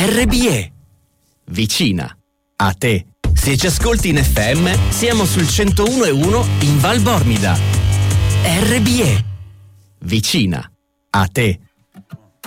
RBE. Vicina a te. Se ci ascolti in FM, siamo sul 101.1 in Val Bormida. RBE. Vicina a te.